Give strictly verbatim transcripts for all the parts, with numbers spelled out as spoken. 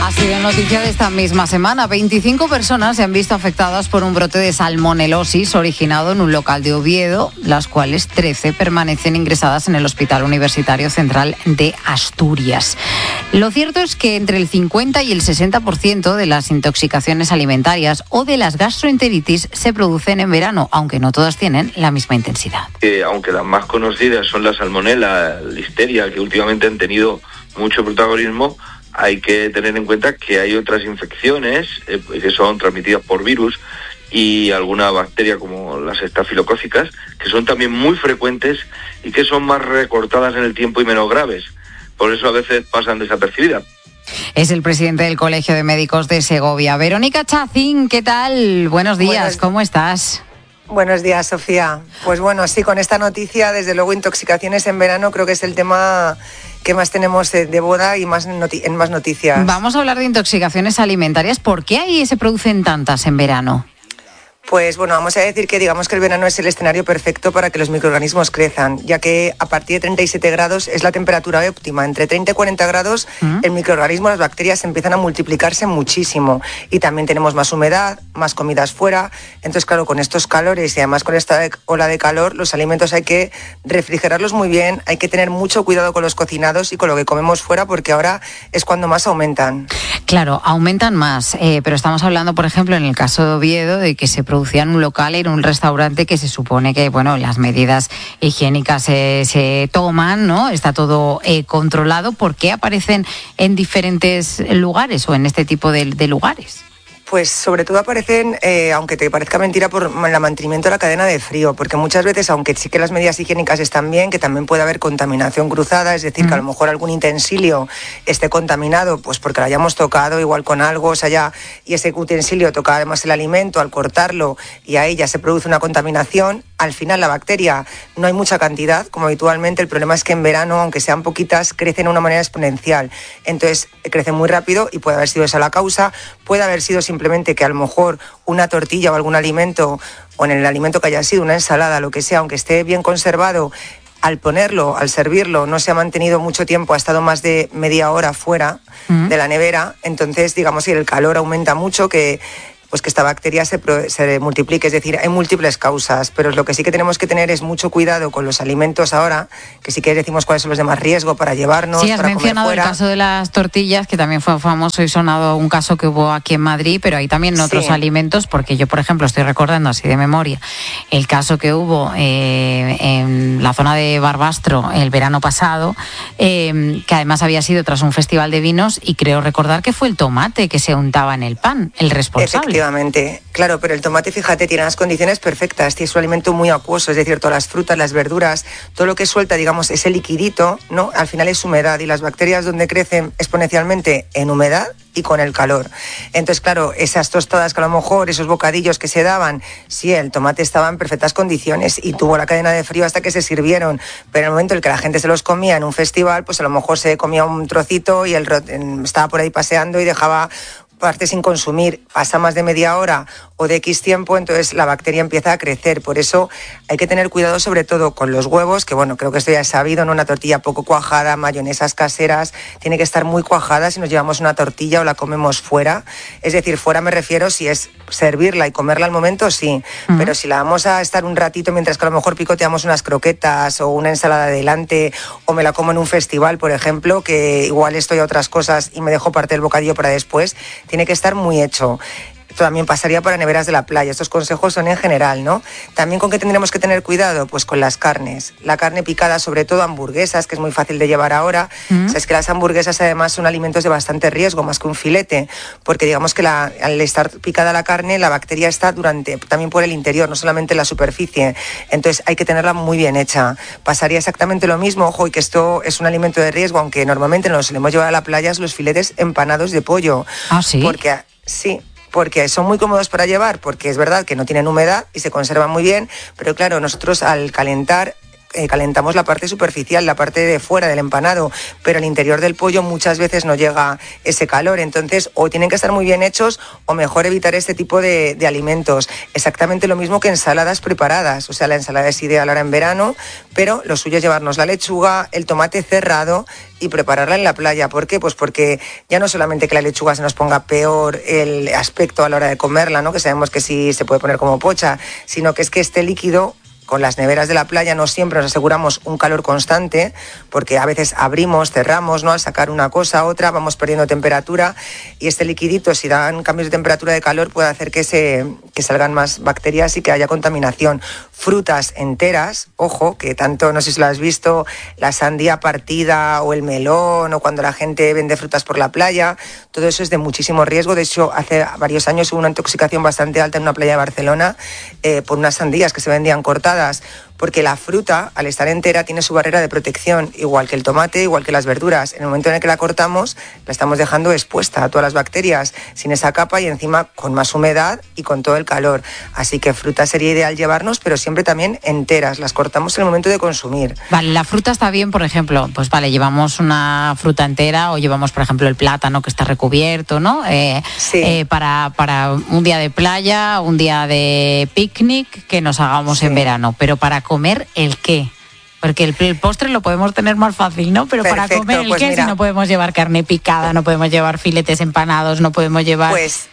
Ha sido noticia de esta misma semana. veinticinco personas se han visto afectadas por un brote de salmonelosis originado en un local de Oviedo, las cuales trece permanecen ingresadas en el Hospital Universitario Central de Asturias. Lo cierto es que entre el cincuenta y el sesenta por ciento de las intoxicaciones alimentarias o de las gastroenteritis se producen en verano, aunque no todas tienen la misma intensidad. Eh, aunque las más conocidas son la salmonela, la listeria, que últimamente han tenido mucho protagonismo, hay que tener en cuenta que hay otras infecciones eh, que son transmitidas por virus y alguna bacteria como las estafilocócicas, que son también muy frecuentes y que son más recortadas en el tiempo y menos graves. Por eso a veces pasan desapercibidas. Es el presidente del Colegio de Médicos de Segovia. Verónica Chacín, ¿qué tal? Buenos días, Buenos... ¿cómo estás? Buenos días, Sofía. Pues bueno, sí, con esta noticia, desde luego, intoxicaciones en verano creo que es el tema que más tenemos de boda y más noti- en más noticias. Vamos a hablar de intoxicaciones alimentarias. ¿Por qué ahí se producen tantas en verano? Pues bueno, vamos a decir que digamos que el verano es el escenario perfecto para que los microorganismos crezcan, ya que a partir de treinta y siete grados es la temperatura óptima. Entre treinta y cuarenta grados ¿Mm? el microorganismo, las bacterias empiezan a multiplicarse muchísimo y también tenemos más humedad, más comidas fuera. Entonces, claro, con estos calores y además con esta ola de calor, los alimentos hay que refrigerarlos muy bien, hay que tener mucho cuidado con los cocinados y con lo que comemos fuera, porque ahora es cuando más aumentan. Claro, aumentan más, eh, pero estamos hablando, por ejemplo, en el caso de Oviedo, de que se producía en un local, en un restaurante que se supone que, bueno, las medidas higiénicas se, se toman, ¿no? Está todo eh, controlado. ¿Por qué aparecen en diferentes lugares o en este tipo de, de lugares? Pues sobre todo aparecen, eh, aunque te parezca mentira, por el mantenimiento de la cadena de frío, porque muchas veces, aunque sí que las medidas higiénicas están bien, que también puede haber contaminación cruzada, es decir, mm. que a lo mejor algún utensilio esté contaminado, pues porque lo hayamos tocado igual con algo, o sea, ya, y ese utensilio toca además el alimento, al cortarlo, y ahí ya se produce una contaminación. Al final la bacteria no hay mucha cantidad, como habitualmente. El problema es que en verano, aunque sean poquitas, crecen de una manera exponencial. Entonces crecen muy rápido y puede haber sido esa la causa, puede haber sido simplemente que a lo mejor una tortilla o algún alimento, o en el alimento que haya sido una ensalada, lo que sea, aunque esté bien conservado, al ponerlo, al servirlo, no se ha mantenido mucho tiempo, ha estado más de media hora fuera mm. de la nevera. Entonces, digamos que el calor aumenta mucho, que pues que esta bacteria se, se multiplique. Es decir, hay múltiples causas, pero lo que sí que tenemos que tener es mucho cuidado con los alimentos ahora, que sí que decimos cuáles son los de más riesgo para llevarnos, sí, has para mencionado comer fuera. El caso de las tortillas, que también fue famoso y sonado, un caso que hubo aquí en Madrid, pero hay también otros sí. alimentos, porque yo, por ejemplo, estoy recordando así de memoria el caso que hubo eh, en la zona de Barbastro el verano pasado, eh, que además había sido tras un festival de vinos, y creo recordar que fue el tomate que se untaba en el pan, el responsable. Efectivamente, claro, pero el tomate, fíjate, tiene las condiciones perfectas, es un alimento muy acuoso, es decir, todas las frutas, las verduras, todo lo que suelta, digamos, ese liquidito, ¿no? Al final es humedad, y las bacterias donde crecen exponencialmente en humedad y con el calor. Entonces, claro, esas tostadas que a lo mejor, esos bocadillos que se daban, sí, el tomate estaba en perfectas condiciones y tuvo la cadena de frío hasta que se sirvieron, pero en el momento en el que la gente se los comía en un festival, pues a lo mejor se comía un trocito y el estaba por ahí paseando y dejaba parte sin consumir. Pasa más de media hora o de X tiempo, entonces la bacteria empieza a crecer. Por eso hay que tener cuidado sobre todo con los huevos, que bueno, creo que esto ya es sabido, ¿no? Una tortilla poco cuajada, mayonesas caseras, tiene que estar muy cuajada si nos llevamos una tortilla o la comemos fuera. Es decir, fuera me refiero si es servirla y comerla al momento, sí, uh-huh. pero si la vamos a estar un ratito mientras que a lo mejor picoteamos unas croquetas o una ensalada delante, o me la como en un festival, por ejemplo, que igual estoy a otras cosas y me dejo parte del bocadillo para después, tiene que estar muy hecho. Esto también pasaría para neveras de la playa. Estos consejos son en general, ¿no? También con qué tendremos que tener cuidado, pues con las carnes. La carne picada, sobre todo hamburguesas, que es muy fácil de llevar ahora. Mm. O sea, es que las hamburguesas además son alimentos de bastante riesgo, más que un filete, porque digamos que la, al estar picada la carne, la bacteria está durante, también por el interior, no solamente en la superficie. Entonces hay que tenerla muy bien hecha. Pasaría exactamente lo mismo, ojo, y que esto es un alimento de riesgo, aunque normalmente nos solemos llevar a la playa, los filetes empanados de pollo. Ah, ¿sí? Porque, sí, porque son muy cómodos para llevar, porque es verdad que no tienen humedad y se conservan muy bien, pero claro, nosotros al calentar eh, calentamos la parte superficial, la parte de fuera del empanado, pero el interior del pollo muchas veces no llega ese calor. Entonces, o tienen que estar muy bien hechos o mejor evitar este tipo de, de alimentos. Exactamente lo mismo que ensaladas preparadas. O sea, la ensalada es ideal ahora en verano, pero lo suyo es llevarnos la lechuga, el tomate cerrado y prepararla en la playa. ¿Por qué? Pues porque ya no solamente que la lechuga se nos ponga peor el aspecto a la hora de comerla, ¿no? Que sabemos que sí se puede poner como pocha, sino que es que este líquido, con las neveras de la playa no siempre nos aseguramos un calor constante, porque a veces abrimos, cerramos, ¿no? Al sacar una cosa a otra vamos perdiendo temperatura, y este liquidito, si dan cambios de temperatura de calor, puede hacer que, se, que salgan más bacterias y que haya contaminación. Frutas enteras, ojo, que tanto, no sé si lo has visto, la sandía partida o el melón, o cuando la gente vende frutas por la playa, todo eso es de muchísimo riesgo. De hecho, hace varios años hubo una intoxicación bastante alta en una playa de Barcelona eh, por unas sandías que se vendían cortadas, porque la fruta, al estar entera, tiene su barrera de protección, igual que el tomate, igual que las verduras. En el momento en el que la cortamos, la estamos dejando expuesta a todas las bacterias, sin esa capa y encima con más humedad y con todo el calor. Así que fruta sería ideal llevarnos, pero siempre también enteras, las cortamos en el momento de consumir. Vale, la fruta está bien, por ejemplo, pues vale, llevamos una fruta entera o llevamos, por ejemplo, el plátano que está recubierto, ¿no? Eh, sí. eh, para, para un día de playa, un día de picnic que nos hagamos sí. en verano, pero para comer, ¿el qué? Porque el, el postre lo podemos tener más fácil, ¿no? Pero Perfecto, para comer, ¿el pues qué? Mira, si no podemos llevar carne picada, no podemos llevar filetes empanados, no podemos llevar... Pues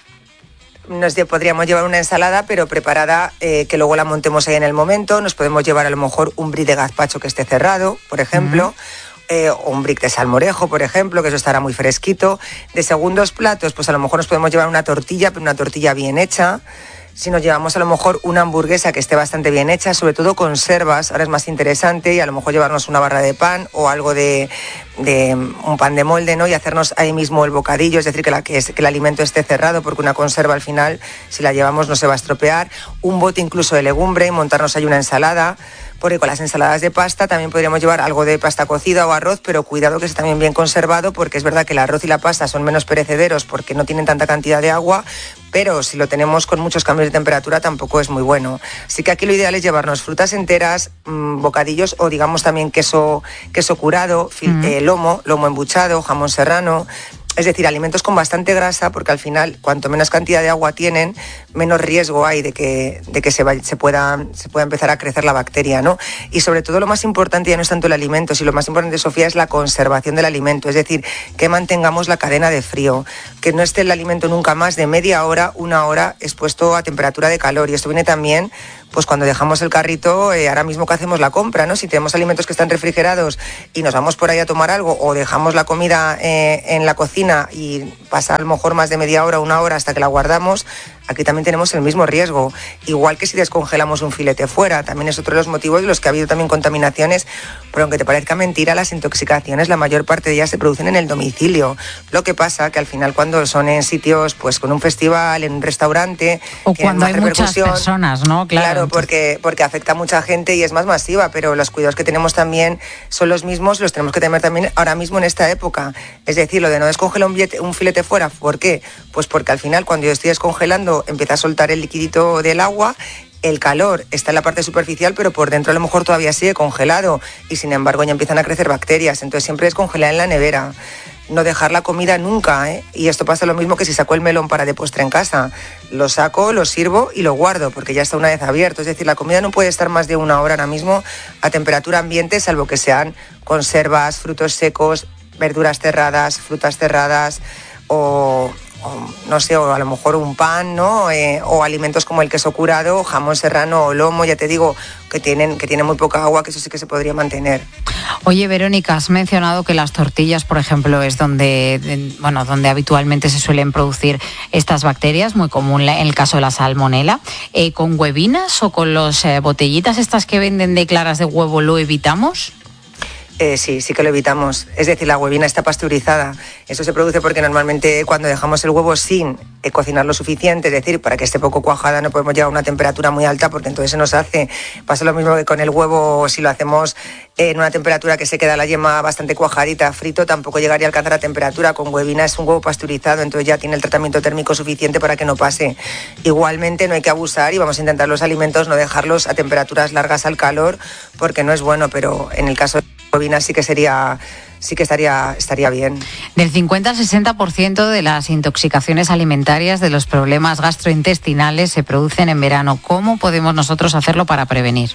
nos podríamos llevar una ensalada, pero preparada, eh, que luego la montemos ahí en el momento. Nos podemos llevar a lo mejor un brie de gazpacho que esté cerrado, por ejemplo. Uh-huh. Eh, o un brick de salmorejo, por ejemplo, que eso estará muy fresquito. De segundos platos, pues a lo mejor nos podemos llevar una tortilla, pero una tortilla bien hecha. Si nos llevamos a lo mejor una hamburguesa que esté bastante bien hecha, sobre todo conservas, ahora es más interesante, y a lo mejor llevarnos una barra de pan o algo de, de un pan de molde, ¿no? Y hacernos ahí mismo el bocadillo, es decir, que, la, que, es, que el alimento esté cerrado, porque una conserva al final, si la llevamos, no se va a estropear. Un bote incluso de legumbre y montarnos ahí una ensalada, porque con las ensaladas de pasta también podríamos llevar algo de pasta cocida o arroz, pero cuidado que esté también bien conservado, porque es verdad que el arroz y la pasta son menos perecederos porque no tienen tanta cantidad de agua, pero si lo tenemos con muchos cambios de temperatura tampoco es muy bueno. Así que aquí lo ideal es llevarnos frutas enteras, mmm, bocadillos o digamos también queso, queso curado, fil- mm. eh, lomo, lomo embuchado, jamón serrano. Es decir, alimentos con bastante grasa, porque al final, cuanto menos cantidad de agua tienen, menos riesgo hay de que, de que se, va, se, pueda, se pueda empezar a crecer la bacteria, ¿no? Y sobre todo lo más importante ya no es tanto el alimento, sino lo más importante, Sofía, es la conservación del alimento. Es decir, que mantengamos la cadena de frío, que no esté el alimento nunca más de media hora, una hora expuesto a temperatura de calor. Y esto viene también pues cuando dejamos el carrito, eh, ahora mismo que hacemos la compra, ¿no? Si tenemos alimentos que están refrigerados y nos vamos por ahí a tomar algo, o dejamos la comida eh, en la cocina y pasa a lo mejor más de media hora, una hora hasta que la guardamos, aquí también tenemos el mismo riesgo. Igual que si descongelamos un filete fuera, también es otro de los motivos de los que ha habido también contaminaciones, pero aunque te parezca mentira, las intoxicaciones, la mayor parte de ellas se producen en el domicilio. Lo que pasa que al final cuando son en sitios, pues con un festival, en un restaurante... O cuando hay muchas personas, ¿no? Claro, claro porque, porque afecta a mucha gente y es más masiva, pero los cuidados que tenemos también son los mismos, los tenemos que tener también ahora mismo en esta época. Es decir, lo de no descongelar un, billete, un filete fuera, ¿por qué? Pues porque al final cuando yo estoy descongelando empieza a soltar el liquidito del agua, el calor está en la parte superficial, pero por dentro a lo mejor todavía sigue congelado y sin embargo ya empiezan a crecer bacterias. Entonces siempre descongelar en la nevera, no dejar la comida nunca, ¿eh? Y esto pasa lo mismo que si saco el melón para de postre en casa. Lo saco, lo sirvo y lo guardo porque ya está una vez abierto. Es decir, la comida no puede estar más de una hora ahora mismo a temperatura ambiente, salvo que sean conservas, frutos secos, verduras cerradas, frutas cerradas o... O, no sé, o a lo mejor un pan, ¿no? Eh, o alimentos como el queso curado, jamón serrano o lomo, ya te digo, que tienen, que tienen muy poca agua, que eso sí que se podría mantener. Oye, Verónica, has mencionado que las tortillas, por ejemplo, es donde, bueno, donde habitualmente se suelen producir estas bacterias, muy común en el caso de la salmonela. Eh, ¿Con huevinas o con las eh, botellitas estas que venden de claras de huevo lo evitamos? Eh, sí, sí que lo evitamos. Es decir, la huevina está pasteurizada. Eso se produce porque normalmente cuando dejamos el huevo sin eh, cocinar lo suficiente, es decir, para que esté poco cuajada, no podemos llegar a una temperatura muy alta porque entonces se nos hace. Pasa lo mismo que con el huevo, si lo hacemos en una temperatura que se queda la yema bastante cuajadita, frito, tampoco llegaría a alcanzar la temperatura. Con huevina es un huevo pasteurizado, entonces ya tiene el tratamiento térmico suficiente para que no pase. Igualmente no hay que abusar y vamos a intentar los alimentos no dejarlos a temperaturas largas al calor porque no es bueno, pero en el caso de bovina sí que sería, sí que estaría, estaría bien. Del cincuenta al sesenta por ciento de las intoxicaciones alimentarias, de los problemas gastrointestinales, se producen en verano. ¿Cómo podemos nosotros hacerlo para prevenir?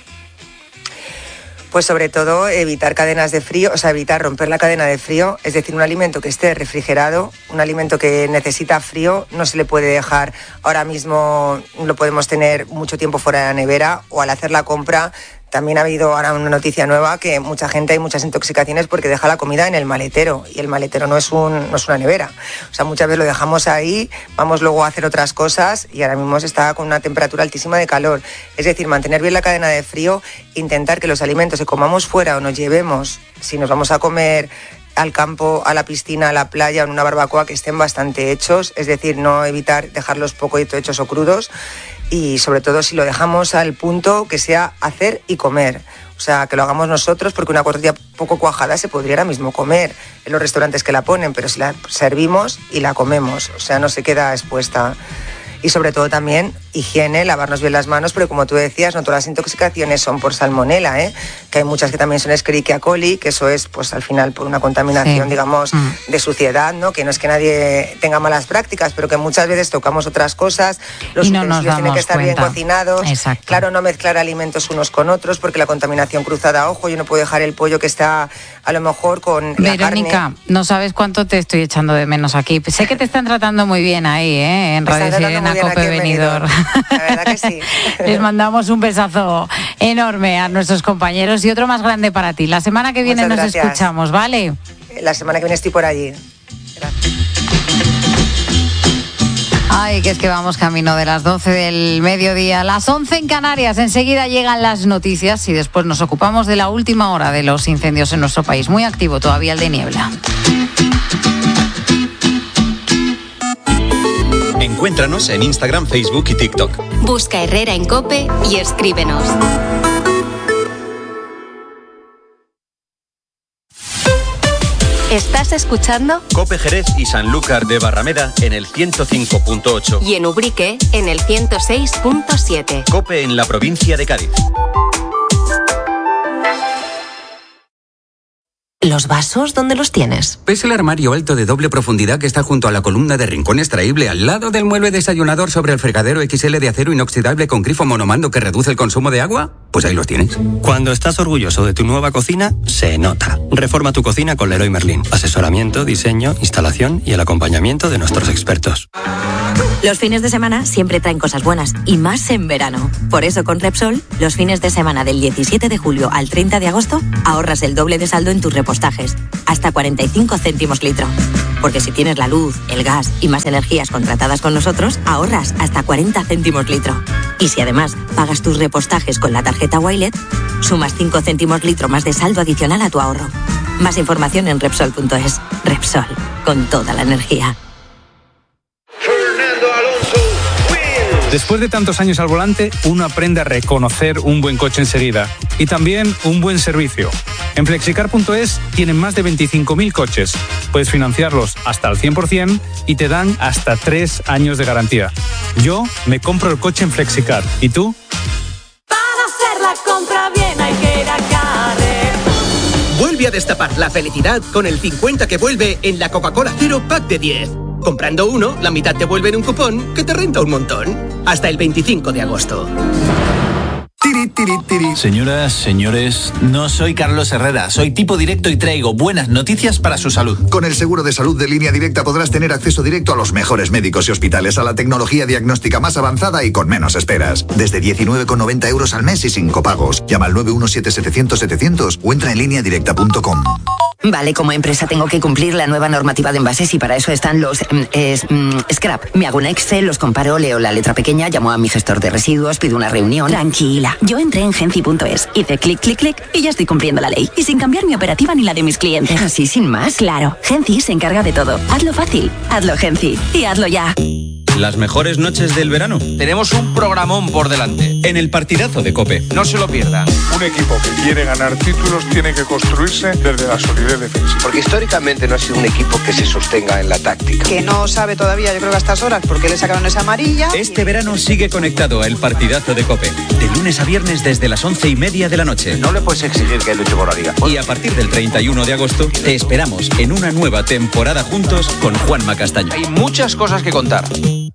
Pues sobre todo evitar cadenas de frío, o sea, evitar romper la cadena de frío, es decir, un alimento que esté refrigerado, un alimento que necesita frío, no se le puede dejar ahora mismo, lo podemos tener mucho tiempo fuera de la nevera o al hacer la compra. También ha habido ahora una noticia nueva que mucha gente, hay muchas intoxicaciones porque deja la comida en el maletero y el maletero no es, un, no es una nevera. O sea, muchas veces lo dejamos ahí, vamos luego a hacer otras cosas y ahora mismo está con una temperatura altísima de calor. Es decir, mantener bien la cadena de frío, intentar que los alimentos que comamos fuera o nos llevemos, si nos vamos a comer al campo, a la piscina, a la playa o en una barbacoa, que estén bastante hechos, es decir, no evitar dejarlos poco hechos o crudos. Y sobre todo si lo dejamos al punto que sea hacer y comer. O sea, que lo hagamos nosotros porque una tortilla poco cuajada se podría ahora mismo comer en los restaurantes que la ponen, pero si la servimos y la comemos, o sea, no se queda expuesta. Y sobre todo también higiene, lavarnos bien las manos, pero como tú decías, no todas las intoxicaciones son por salmonela, ¿eh? Que hay muchas que también son Escherichia coli, que eso es pues al final por una contaminación, sí. digamos, mm. de suciedad, ¿no? Que no es que nadie tenga malas prácticas, pero que muchas veces tocamos otras cosas, los y no utensilios tienen que estar cuenta. bien cocinados, Exacto. Claro, no mezclar alimentos unos con otros, porque la contaminación cruzada, ojo, yo no puedo dejar el pollo que está a lo mejor con la Verónica, carne. no sabes cuánto te estoy echando de menos aquí. Sé que te están tratando muy bien ahí, ¿eh? En Radio Sirena, Cope Benidorm. La verdad que sí. Les mandamos un besazo enorme a nuestros compañeros y otro más grande para ti. La semana que viene Muchas nos gracias. escuchamos, ¿vale? La semana que viene estoy por allí. Gracias. Ay, que es que vamos camino de las doce del mediodía, las once en Canarias. Enseguida llegan las noticias y después nos ocupamos de la última hora de los incendios en nuestro país. Muy activo todavía el de Niebla. Encuéntranos en Instagram, Facebook y TikTok. Busca Herrera en COPE y escríbenos. ¿Estás escuchando? COPE Jerez y Sanlúcar de Barrameda en el ciento cinco punto ocho. Y en Ubrique en el ciento seis punto siete. COPE en la provincia de Cádiz. ¿Los vasos dónde los tienes? Es el armario alto de doble profundidad que está junto a la columna de rincón extraíble, al lado del mueble desayunador sobre el fregadero X L de acero inoxidable con grifo monomando que reduce el consumo de agua. Pues ahí los tienes. Cuando estás orgulloso de tu nueva cocina, se nota. Reforma tu cocina con Leroy Merlin. Asesoramiento, diseño, instalación y el acompañamiento de nuestros expertos. Los fines de semana siempre traen cosas buenas, y más en verano. Por eso con Repsol, los fines de semana del diecisiete de julio al treinta de agosto, ahorras el doble de saldo en tus repostajes, hasta cuarenta y cinco céntimos litro. Porque si tienes la luz, el gas y más energías contratadas con nosotros, ahorras hasta cuarenta céntimos litro. Y si además pagas tus repostajes con la tarjeta Wilet, sumas cinco céntimos litro más de saldo adicional a tu ahorro. Más información en Repsol punto es. Repsol, con toda la energía. Después de tantos años al volante, uno aprende a reconocer un buen coche enseguida y también un buen servicio. En Flexicar punto es tienen más de veinticinco mil coches. Puedes financiarlos hasta al cien por ciento y te dan hasta tres años de garantía. Yo me compro el coche en Flexicar. ¿Y tú? Para hacer la compra bien hay que ir a Carrefour. Vuelve a destapar la felicidad con el cincuenta que vuelve en la Coca-Cola Cero Pack de diez. Comprando uno, la mitad te vuelve en un cupón que te renta un montón. Hasta el veinticinco de agosto. Tiri, tiri, tiri. Señoras, señores, no soy Carlos Herrera, soy tipo directo y traigo buenas noticias para su salud. Con el seguro de salud de Línea Directa podrás tener acceso directo a los mejores médicos y hospitales, a la tecnología diagnóstica más avanzada y con menos esperas. Desde diecinueve con noventa euros al mes y sin copagos. Llama al nueve uno siete setecientos setecientos o entra en línea directa punto com. Vale, como empresa tengo que cumplir la nueva normativa de envases y para eso están los mm, es, mm, scrap. Me hago un Excel, los comparo, leo la letra pequeña, llamo a mi gestor de residuos, pido una reunión. Tranquila, yo entré en Genci punto es, hice clic, clic, clic y ya estoy cumpliendo la ley. Y sin cambiar mi operativa ni la de mis clientes. ¿Así sin más? Claro, Genci se encarga de todo. Hazlo fácil, hazlo Genci y hazlo ya. Las mejores noches del verano. Tenemos un programón por delante. En el partidazo de COPE. No se lo pierdan. Un equipo que quiere ganar títulos tiene que construirse desde la solidez defensiva. Porque históricamente no ha sido un equipo que se sostenga en la táctica. Que no sabe todavía, yo creo que a estas horas, porque le sacaron esa amarilla. Este verano sigue conectado a el partidazo de COPE. De lunes a viernes desde las once y media de la noche. No le puedes exigir que luche por la liga. Y a partir del treinta y uno de agosto te esperamos en una nueva temporada juntos con Juanma Castaño. Hay muchas cosas que contar.